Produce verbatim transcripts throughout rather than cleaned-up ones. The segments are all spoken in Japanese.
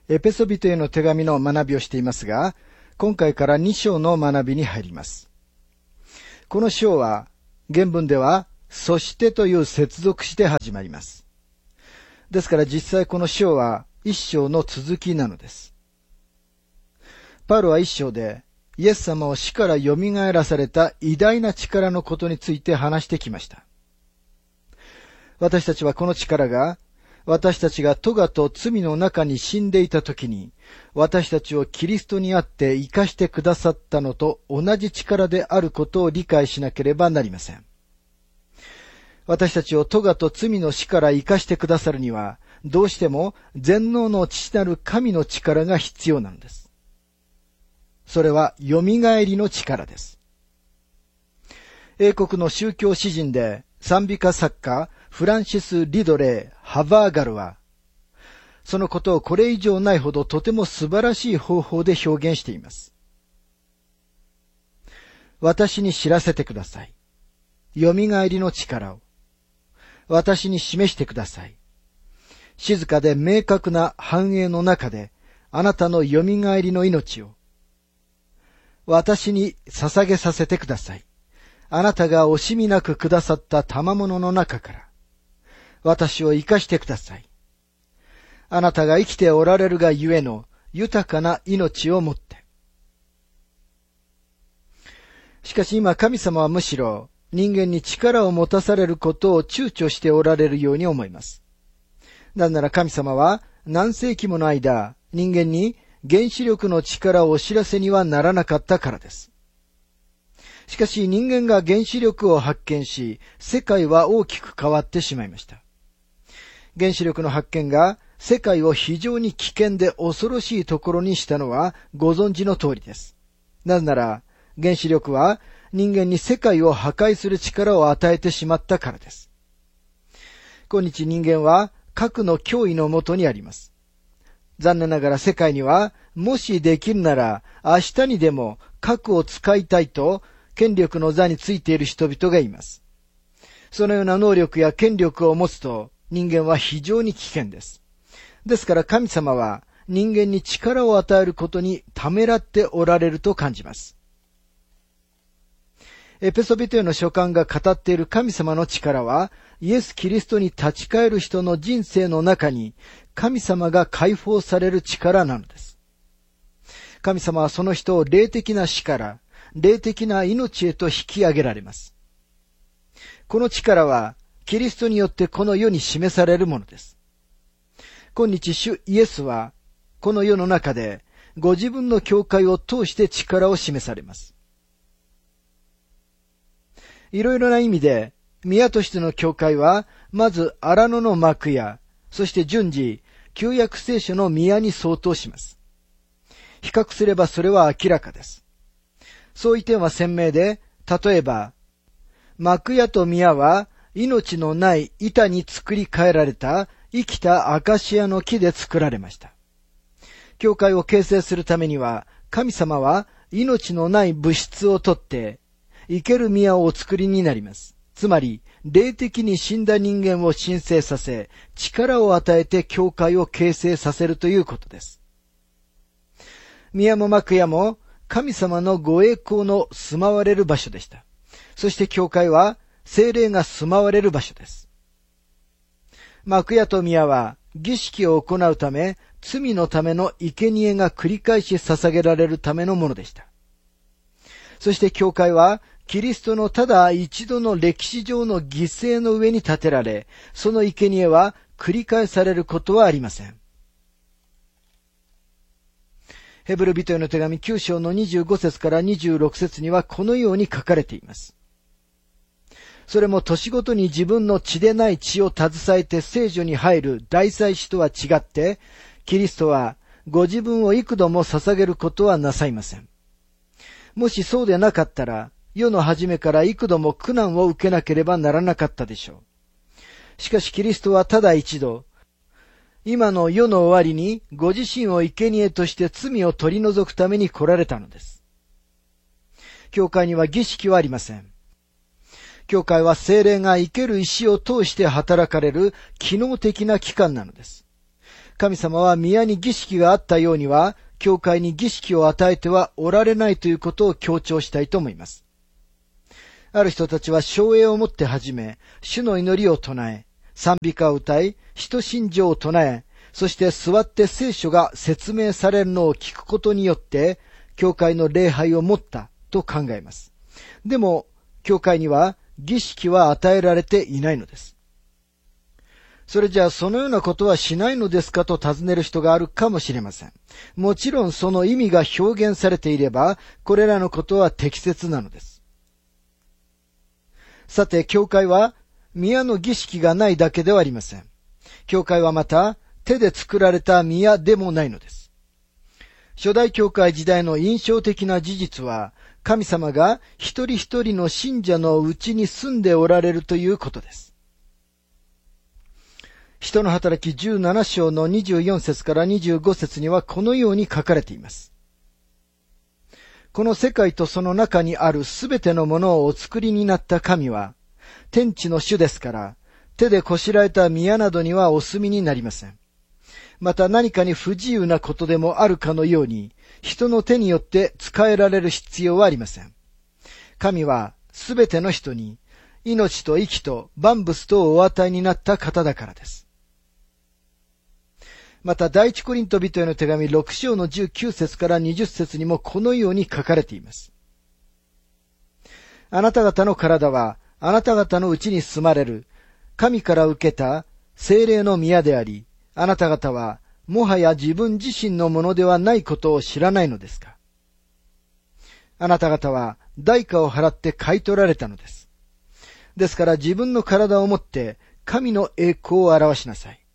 エペソビトへの手紙の学びをしていますが、今回からに章の学びに入ります。この章は、原文では、そしてという接続詞で始まります。ですから実際この章はいっ章の続きなのです。パウロはいっ章で、イエス様を死から蘇らされた偉大な力のことについて話してきました。私たちはこの力が、私たちが咎と罪の中に死んでいたときに、私たちをキリストにあって生かしてくださったのと同じ力であることを理解しなければなりません。私たちを咎と罪の死から生かしてくださるには、どうしても全能の父なる神の力が必要なのです。それは蘇りの力です。英国の宗教詩人で賛美歌作家フランシス・リドレー・ハバーガルは、そのことをこれ以上ないほどとても素晴らしい方法で表現しています。私に知らせてください。蘇りの力を。私に示してください。静かで明確な繁栄の中で、あなたの蘇りの命を。私に捧げさせてください。あなたが惜しみなくくださった賜物の中から。私を生かしてください。あなたが生きておられるがゆえの豊かな命をもって。しかし今神様はむしろ人間に力を持たされることを躊躇しておられるように思います。なぜなら神様は何世紀もの間人間に原子力の力をお知らせにはならなかったからです。しかし人間が原子力を発見し、世界は大きく変わってしまいました。原子力の発見が世界を非常に危険で恐ろしいところにしたのはご存知の通りです。なぜなら原子力は人間に世界を破壊する力を与えてしまったからです。今日人間は核の脅威のもとにあります。残念ながら世界にはもしできるなら明日にでも核を使いたいと権力の座についている人々がいます。そのような能力や権力を持つと人間は非常に危険です。ですから神様は人間に力を与えることにためらっておられると感じます。エペソビトへの書簡が語っている神様の力は、イエス・キリストに立ち返る人の人生の中に神様が解放される力なのです。神様はその人を霊的な死から霊的な命へと引き上げられます。この力はキリストによってこの世に示されるものです。今日主イエスはこの世の中でご自分の教会を通して力を示されます。いろいろな意味で宮としての教会はまず荒野の幕屋、そして順次旧約聖書の宮に相当します。比較すればそれは明らかです。そういう点は鮮明で、例えば幕屋と宮は命のない板に作り変えられた生きたアカシアの木で作られました。教会を形成するためには、神様は命のない物質をとって、生ける宮をお作りになります。つまり、霊的に死んだ人間を神聖させ、力を与えて教会を形成させるということです。宮も幕屋も神様のご栄光の住まわれる場所でした。そして教会は、聖霊が住まわれる場所です。幕屋と宮は儀式を行うため、罪のための生贄が繰り返し捧げられるためのものでした。そして教会は、キリストのただ一度の歴史上の犠牲の上に建てられ、その生贄は繰り返されることはありません。ヘブル人への手紙きゅう章のにじゅうご節からにじゅうろく節にはこのように書かれています。それも年ごとに自分の血でない血を携えて聖所に入る大祭司とは違って、キリストはご自分を幾度も捧げることはなさいません。もしそうでなかったら、世の初めから幾度も苦難を受けなければならなかったでしょう。しかしキリストはただ一度、今の世の終わりにご自身を生贄として罪を取り除くために来られたのです。教会には儀式はありません。教会は聖霊が生ける石を通して働かれる機能的な機関なのです。 神様は宮に儀式があったようには、教会に儀式を与えてはおられないということを強調したいと思います。ある人たちは唱詠をもって始め、主の祈りを唱え、賛美歌を歌い、使徒信条を唱え、そして座って聖書が説明されるのを聞くことによって、教会の礼拝を持ったと考えます。でも、教会には儀式は与えられていないのです。それじゃあそのようなことはしないのですかと尋ねる人があるかもしれません。もちろんその意味が表現されていれば、これらのことは適切なのです。さて、教会は宮の儀式がないだけではありません。教会はまた手で作られた宮でもないのです。初代教会時代の印象的な事実は、神様が一人一人の信者のうちに住んでおられるということです。人の働きじゅうなな章のにじゅうよん節からにじゅうご節にはこのように書かれています。この世界とその中にあるすべてのものをお作りになった神は、天地の主ですから、手でこしらえた宮などにはお住みになりません。また何かに不自由なことでもあるかのように、人の手によって使えられる必要はありません。神はすべての人に、命と息と万物とをお与えになった方だからです。また第一コリント人への手紙ろく章のじゅうきゅう節からにじゅっ節にもこのように書かれています。あなた方の体はあなた方のうちに住まれる神から受けた聖霊の宮であり、あなた方はもはや自分自身のものではないことを知らないのですか。あなた方は代価を払って買い取られたのです。ですから自分の体をもって神の栄光を表しなさい。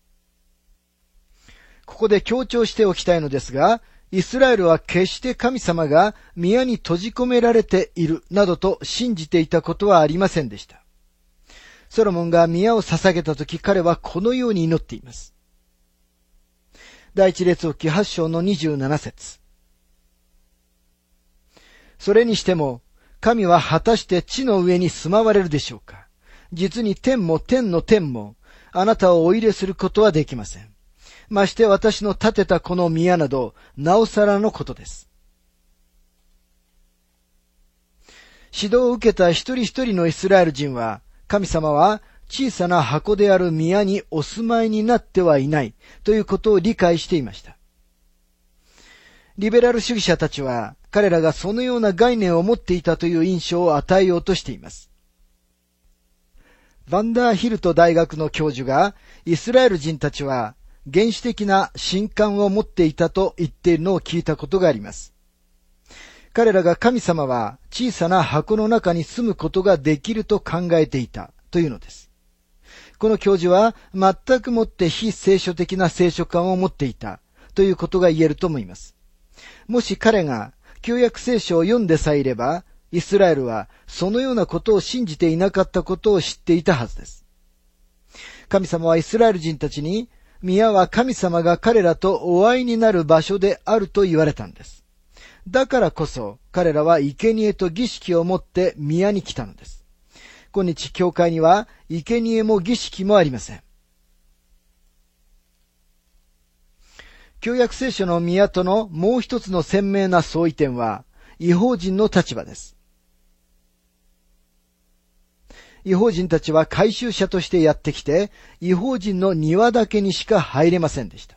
ここで強調しておきたいのですが、イスラエルは決して神様が宮に閉じ込められているなどと信じていたことはありませんでした。ソロモンが宮を捧げたとき、彼はこのように祈っています。第一列王記はち章のにじゅうなな節。それにしても、神は果たして地の上に住まわれるでしょうか。実に天も天の天も、あなたをお入れすることはできません。まして私の建てたこの宮など、なおさらのことです。指導を受けた一人一人のイスラエル人は、神様は小さな箱である宮にお住まいになってはいないということを理解していました。リベラル主義者たちは、彼らがそのような概念を持っていたという印象を与えようとしています。バンダーヒルト大学の教授が、イスラエル人たちは、原始的な神観を持っていたと言っているのを聞いたことがあります。彼らが神様は小さな箱の中に住むことができると考えていたというのです。この教授は全くもって非聖書的な聖書観を持っていたということが言えると思います。もし彼が旧約聖書を読んでさえいれば、イスラエルはそのようなことを信じていなかったことを知っていたはずです。神様はイスラエル人たちに、宮は神様が彼らとお会いになる場所であると言われたんです。だからこそ彼らは生贄と儀式を持って宮に来たのです。今日教会には生贄も儀式もありません。旧約聖書の宮とのもう一つの鮮明な相違点は異邦人の立場です。異邦人たちは改宗者としてやってきて、異邦人の庭だけにしか入れませんでした。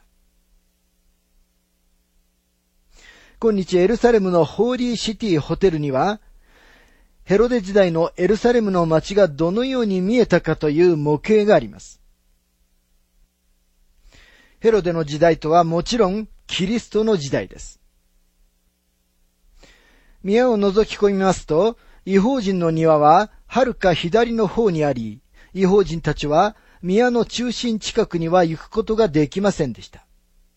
今日エルサレムのホーリーシティホテルには、ヘロデ時代のエルサレムの街がどのように見えたかという模型があります。ヘロデの時代とはもちろんキリストの時代です。宮を覗き込みますと、異邦人の庭は遥か左の方にあり、異邦人たちは宮の中心近くには行くことができませんでした。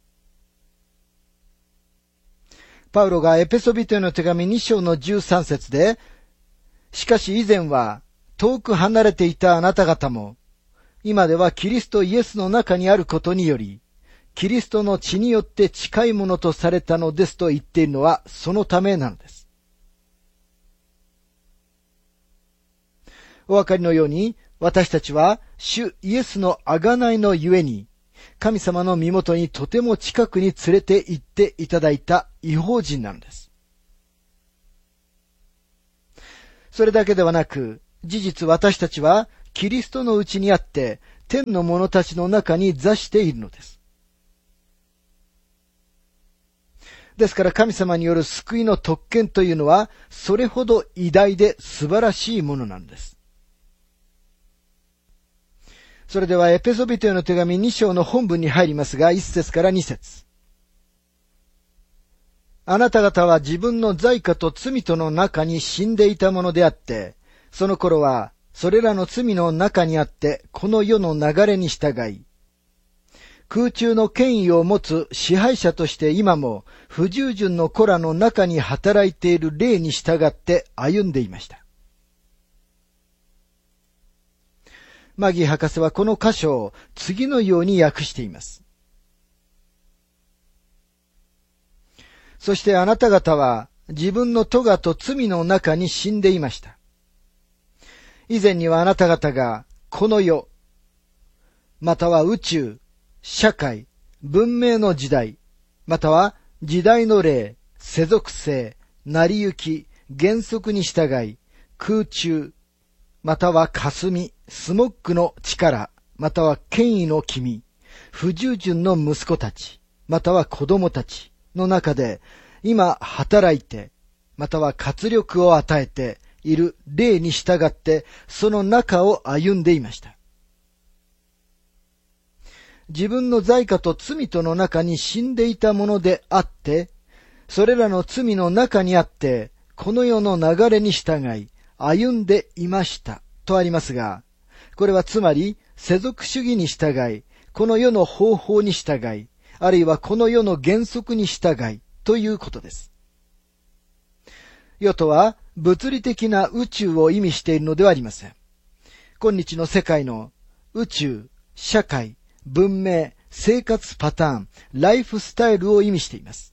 パウロがエペソビトへの手紙に章のじゅうさん節で、しかし以前は遠く離れていたあなた方も、今ではキリストイエスの中にあることにより、キリストの血によって近いものとされたのですと言っているのはそのためなのです。お分かりのように、私たちは主イエスの贖いのゆえに、 神様の身元にとても近くに連れて行っていただいた異邦人なのです。それだけではなく、事実私たちはキリストのうちにあって、天の者たちの中に座しているのです。ですから神様による救いの特権というのは、それほど偉大で素晴らしいものなんです。それではエペソビトへの手紙に章の本文に入りますが、いち節からに節。あなた方は自分の罪過と罪との中に死んでいたものであって、その頃はそれらの罪の中にあって、この世の流れに従い、空中の権威を持つ支配者として今も不従順の子らの中に働いている霊に従って歩んでいました。マギー博士はこの箇所を次のように訳しています。そしてあなた方は自分の咎と罪の中に死んでいました。以前にはあなた方がこの世、または宇宙、社会、文明の時代、または時代の霊、世俗性、成り行き、原則に従い、空中、または霞、スモッグの力、または権威の君、不従順の息子たち、または子供たちの中で、今働いて、または活力を与えている霊に従って、その中を歩んでいました。自分の罪過と罪との中に死んでいたものであって、それらの罪の中にあって、この世の流れに従い、歩んでいましたとありますが、これはつまり世俗主義に従い、この世の方法に従い、あるいはこの世の原則に従いということです。世とは物理的な宇宙を意味しているのではありません。今日の世界の宇宙、社会、文明、生活パターン、ライフスタイルを意味しています。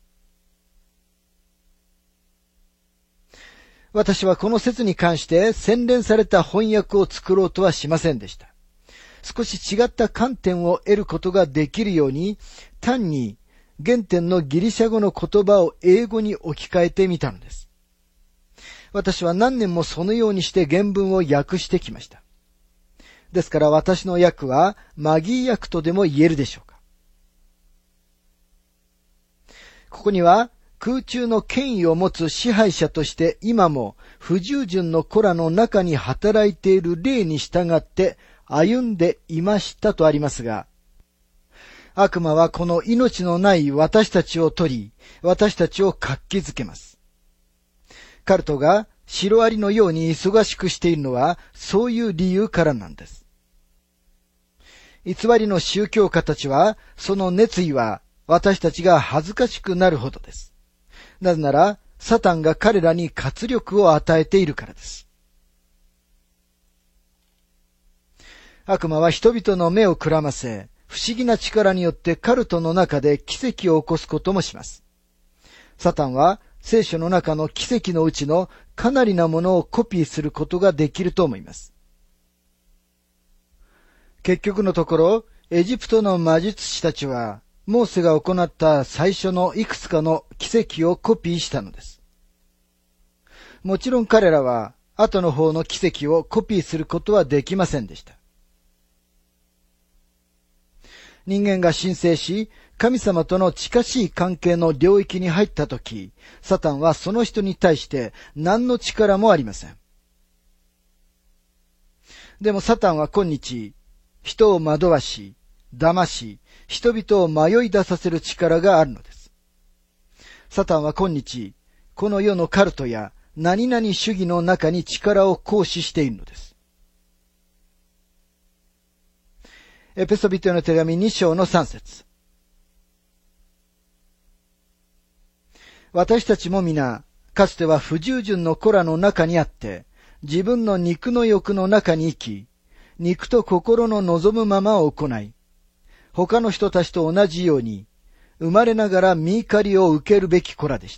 私はこの説に関して洗練された翻訳を作ろうとはしませんでした。少し違った観点を得ることができるように、単に原点のギリシャ語の言葉を英語に置き換えてみたのです。私は何年もそのようにして原文を訳してきました。ですから私の訳はマギー訳とでも言えるでしょうか。ここには空中の権威を持つ支配者として今も不従順の子らの中に働いている霊に従って歩んでいましたとありますが、悪魔はこの命のない私たちを取り、私たちを活気づけます。カルトがシロアリのように忙しくしているのはそういう理由からなんです。偽りの宗教家たちは、その熱意は私たちが恥ずかしくなるほどです。なぜなら、サタンが彼らに活力を与えているからです。悪魔は人々の目をくらませ、不思議な力によってカルトの中で奇跡を起こすこともします。サタンは聖書の中の奇跡のうちのかなりなものをコピーすることができると思います。結局のところ、エジプトの魔術師たちは、モーセが行った最初のいくつかの奇跡をコピーしたのです。もちろん彼らは、後の方の奇跡をコピーすることはできませんでした。人間が申請し、神様との近しい関係の領域に入ったとき、サタンはその人に対して何の力もありません。でもサタンは今日、人を惑わし、騙し、人々を迷い出させる力があるのです。サタンは今日、この世のカルトや何々主義の中に力を行使しているのです。エペソビトへの手紙に章のさん節。私たちも皆、かつては不従順の子らの中にあって、自分の肉の欲の中に生き、肉と心の望むままを行い、他の人たちと同じように、生まれながら身怒りを受けるべき子らでした。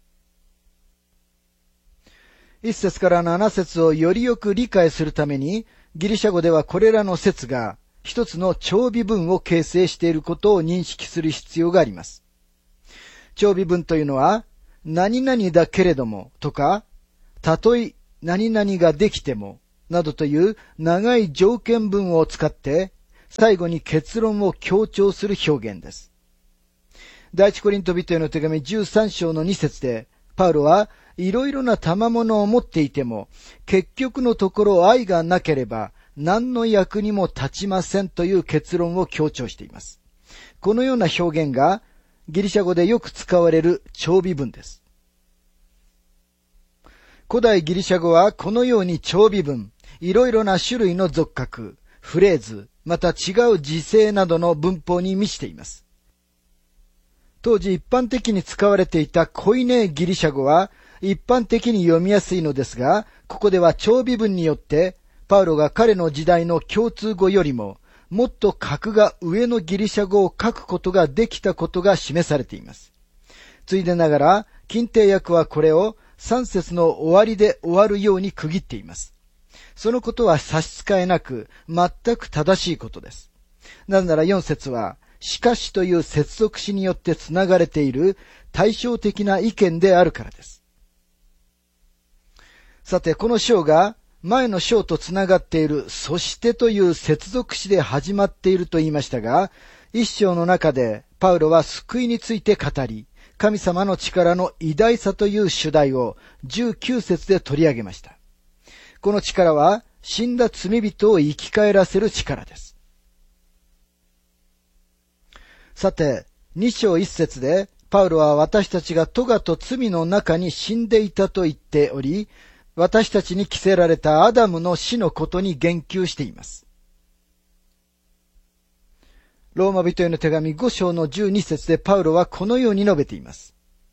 一節から七節をよりよく理解するために、ギリシャ語ではこれらの節が、 一つの長尾文を形成していることを認識する必要があります。長尾文というのは、何々だけれどもとか、たとえ何々ができてもなどという長い条件文を使って最後に結論を強調する表現です。第一コリント人への手紙じゅうさん章のに節で、パウロはいろいろな賜物を持っていても、結局のところ愛がなければ何の役にも立ちませんという結論を強調しています。このような表現がギリシャ語でよく使われる長尾文です。古代ギリシャ語はこのように長尾文、いろいろな種類の俗格、フレーズ、また違う時制などの文法に満ちています。当時一般的に使われていたコイネギリシャ語は一般的に読みやすいのですが、ここでは長尾文によってパウロが彼の時代の共通語よりももっと格が上のギリシャ語を書くことができたことが示されています。ついでながら、近帝訳はこれをさん節の終わりで終わるように区切っています。そのことは差し支えなく、全く正しいことです。なぜならよん節は、しかしという接続詞によってつながれている対照的な意見であるからです。さて、この章が前の章とつながっているそしてという接続詞で始まっていると言いましたが、一章の中でパウロは救いについて語り、神様の力の偉大さという主題をじゅうきゅう節で取り上げました。この力は死んだ罪人を生き返らせる力です。さて、に章いち節でパウロは私たちが咎と罪の中に死んでいたと言っており、私たちに着せられたアダムの死のことに言及しています。ローマ人への手紙ご章のじゅうに節でパウロはこのように述べています。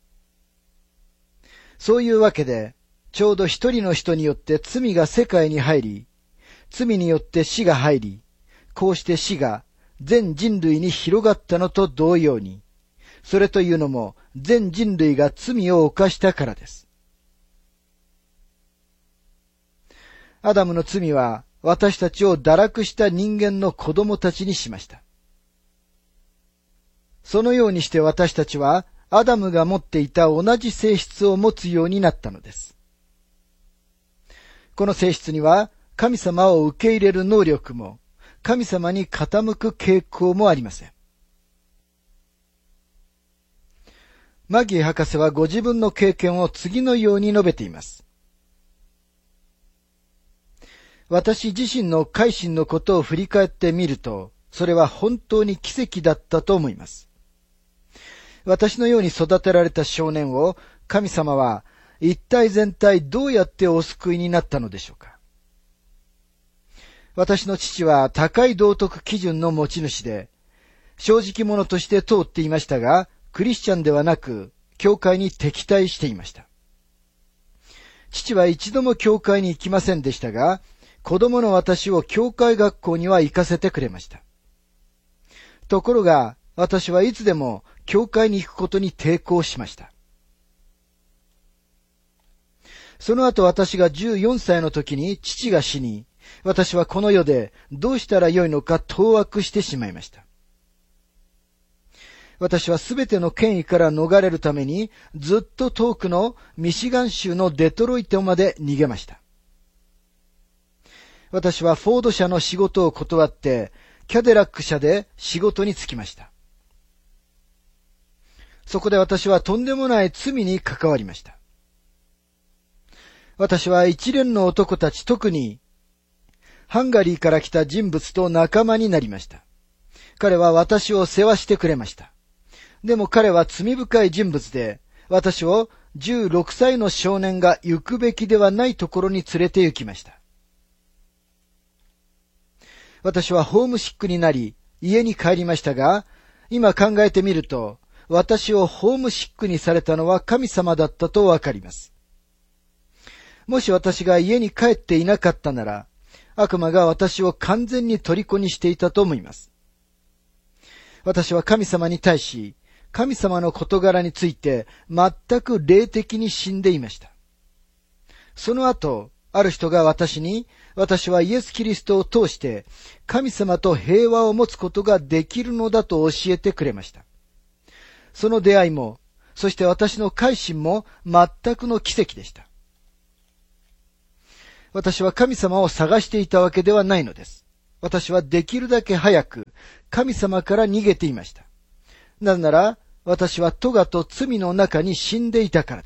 そういうわけで、ちょうど一人の人によって罪が世界に入り、罪によって死が入り、こうして死が全人類に広がったのと同様に、それというのも全人類が罪を犯したからです。アダムの罪は私たちを堕落した人間の子供たちにしました。そのようにして私たちはアダムが持っていた同じ性質を持つようになったのです。この性質には神様を受け入れる能力も神様に傾く傾向もありません。マギー博士はご自分の経験を次のように述べています。私自身の改心のことを振り返ってみると、それは本当に奇跡だったと思います。私のように育てられた少年を神様は一体全体どうやってお救いになったのでしょうか。私の父は高い道徳基準の持ち主で、正直者として通っていましたが、クリスチャンではなく、教会に敵対していました。父は一度も教会に行きませんでしたが、子供の私を教会学校には行かせてくれました。ところが、私はいつでも教会に行くことに抵抗しました。その後私がじゅうよんさいの時に父が死に、私はこの世でどうしたらよいのか当惑してしまいました。私はすべての権威から逃れるためにずっと遠くのミシガン州のデトロイトまで逃げました。私はフォード社の仕事を断ってキャデラック社で仕事に就きました。そこで私はとんでもない罪に関わりました。私は一連の男たち、特にハンガリーから来た人物と仲間になりました。彼は私を世話してくれました。でも彼は罪深い人物で、私をじゅうろくさいの少年が行くべきではないところに連れて行きました。私はホームシックになり、家に帰りましたが、今考えてみると、私をホームシックにされたのは神様だったとわかります。もし私が家に帰っていなかったなら、悪魔が私を完全に虜にしていたと思います。私は神様に対し、神様の事柄について全く霊的に死んでいました。その後、 ある人が私に、私はイエス・キリストを通して神様と平和を持つことができるのだと教えてくれました。その出会いも、そして私の改心も全くの奇跡でした。私は神様を探していたわけではないのです。私はできるだけ早く神様から逃げていました。なぜなら、私は咎と罪の中に死んでいたからです。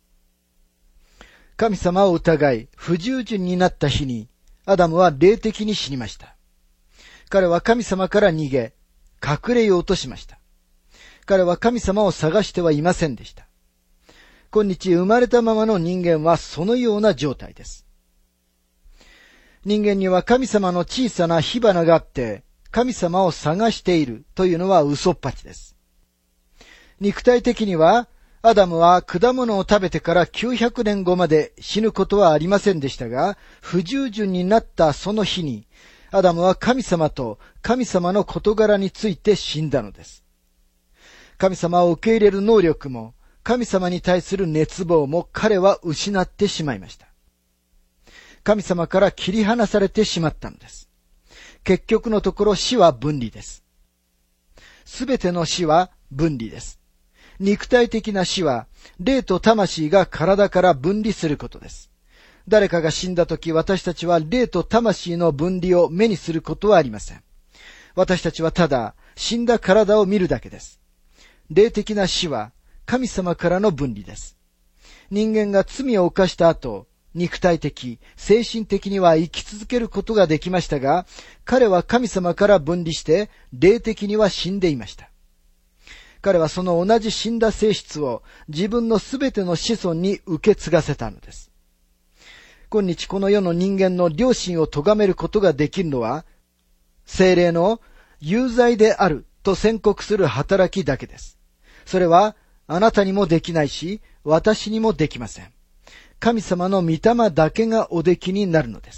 神様を疑い、不従順になった日に、アダムは霊的に死にました。彼は神様から逃げ、隠れようとしました。彼は神様を探してはいませんでした。今日生まれたままの人間はそのような状態です。人間には神様の小さな火花があって、神様を探しているというのは嘘っぱちです。肉体的には、アダムは果物を食べてからきゅうひゃくねんごまで死ぬことはありませんでしたが、不従順になったその日に、アダムは神様と神様の事柄について死んだのです。神様を受け入れる能力も、神様に対する熱望も彼は失ってしまいました。神様から切り離されてしまったのです。結局のところ死は分離です。すべての死は分離です。肉体的な死は、霊と魂が体から分離することです。誰かが死んだとき、私たちは霊と魂の分離を目にすることはありません。私たちはただ、死んだ体を見るだけです。霊的な死は、神様からの分離です。人間が罪を犯した後、肉体的、精神的には生き続けることができましたが、彼は神様から分離して、霊的には死んでいました。彼はその同じ死んだ性質を自分のすべての子孫に受け継がせたのです。今日この世の人間の良心を咎めることができるのは、聖霊の有罪であると宣告する働きだけです。それはあなたにもできないし、私にもできません。神様の御霊だけがおできになるのです。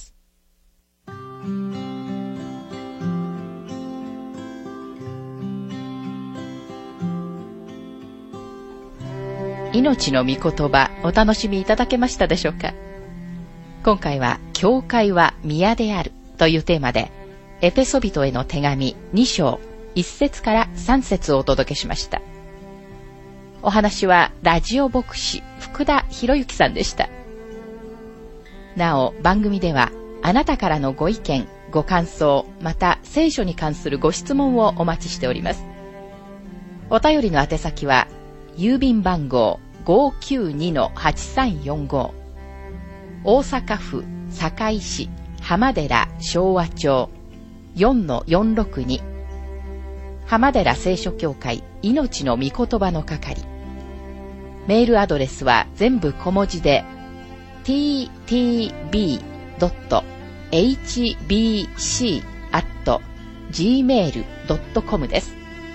命の御言葉、お楽しみいただけましたでしょうか。今回は教会は宮であるというテーマで、エペソビトへの手紙に章いっ節からさん節をお届けしました。お話はラジオ牧師福田博之さんでした。なお番組ではあなたからのご意見、ご感想、また聖書に関するご質問をお待ちしております。お便りの宛先は郵便番号 ごーきゅうにのはちさんよんご 大阪府堺市浜寺昭和町 よんのよんろくに 浜寺聖書協会命の御言葉の係。メールアドレスは全部小文字で ティーティービードットエイチビーシーアットジーメールドットコム です。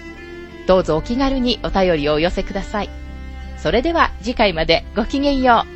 どうぞお気軽にお便りをお寄せください。それでは次回までごきげんよう。